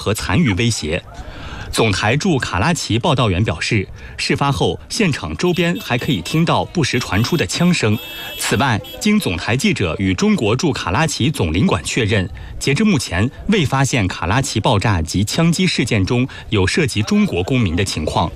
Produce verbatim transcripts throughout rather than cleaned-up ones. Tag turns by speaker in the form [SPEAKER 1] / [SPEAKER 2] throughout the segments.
[SPEAKER 1] 和残余威胁。总台驻卡拉奇报道员表示，事发后现场周边还可以听到不时传出的枪声。此外，经总台记者与中国驻卡拉奇总领馆确认，截至目前未发现卡拉奇爆炸及枪击事件中有涉及中国公民的情况。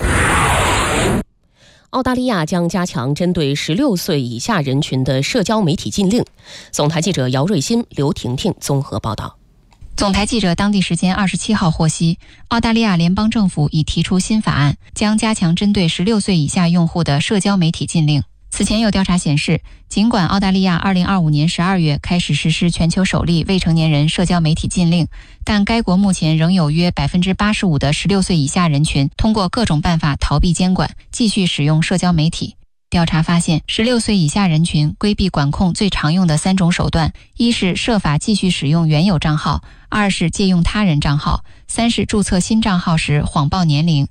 [SPEAKER 2] 澳大利亚将加强针对十六岁以下人群的社交媒体禁令。总台记者姚瑞欣、刘婷婷综合报道。
[SPEAKER 3] 总台记者当地时间二十七号获悉，澳大利亚联邦政府已提出新法案，将加强针对十六岁以下用户的社交媒体禁令。此前有调查显示，尽管澳大利亚二零二五年十二月开始实施全球首例未成年人社交媒体禁令，但该国目前仍有约 百分之八十五 的十六岁以下人群通过各种办法逃避监管，继续使用社交媒体。调查发现，十六岁以下人群规避管控最常用的三种手段：一是设法继续使用原有账号，二是借用他人账号，三是注册新账号时谎报年龄。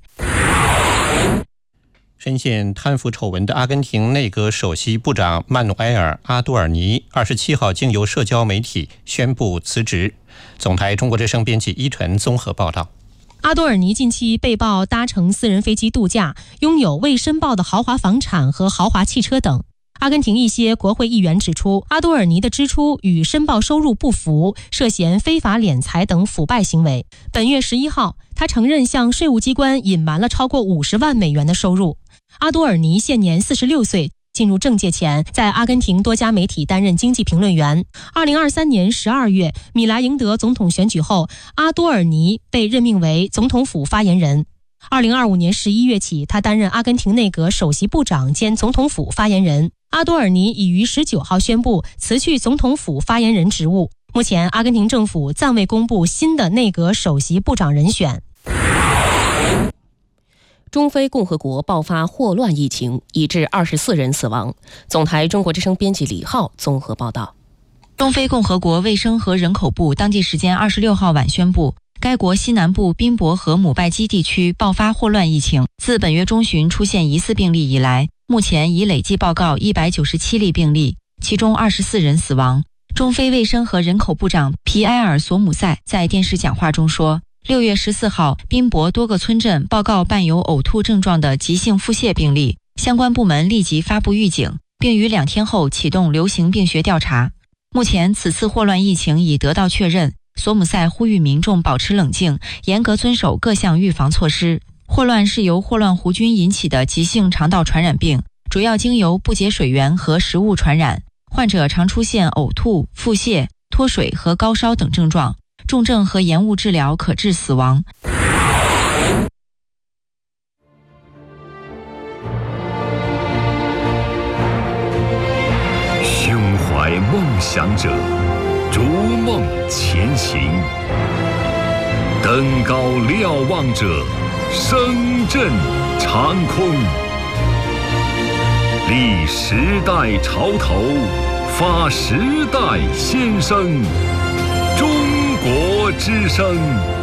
[SPEAKER 4] 深陷贪腐丑闻的阿根廷内阁首席部长曼努埃尔·阿多尔尼二十七号经由社交媒体宣布辞职。总台中国之声编辑依晨综合报道。
[SPEAKER 5] 阿多尔尼近期被曝搭乘私人飞机度假，拥有未申报的豪华房产和豪华汽车等。阿根廷一些国会议员指出，阿多尔尼的支出与申报收入不符，涉嫌非法敛财等腐败行为。本月十一号，他承认向税务机关隐瞒了超过五十万美元的收入。阿多尔尼现年四十六岁，进入政界前，在阿根廷多家媒体担任经济评论员。二零二三年十二月，米莱赢得总统选举后，阿多尔尼被任命为总统府发言人。二零二五年十一月起，他担任阿根廷内阁首席部长兼总统府发言人。阿多尔尼已于十九号宣布辞去总统府发言人职务。目前，阿根廷政府暂未公布新的内阁首席部长人选。
[SPEAKER 2] 中非共和国爆发霍乱疫情，已致二十四人死亡。总台中国之声编辑李浩综合报道。
[SPEAKER 3] 中非共和国卫生和人口部当地时间二十六号晚宣布，该国西南部宾博和姆拜基地区爆发霍乱疫情。自本月中旬出现疑似病例以来，目前已累计报告一百九十七例病例，其中二十四人死亡。中非卫生和人口部长皮埃尔·索姆塞在电视讲话中说，六月十四号，宾博多个村镇报告伴有呕吐症状的急性腹泻病例，相关部门立即发布预警，并于两天后启动流行病学调查。目前，此次霍乱疫情已得到确认。索姆塞呼吁民众保持冷静，严格遵守各项预防措施。霍乱是由霍乱弧菌引起的急性肠道传染病，主要经由不洁水源和食物传染。患者常出现呕吐、腹泻、脱水和高烧等症状。重症和延误治疗可致死亡。
[SPEAKER 6] 胸怀梦想者，逐梦前行；登高瞭望者，声震长空。立时代潮头，发时代先声。中国之声。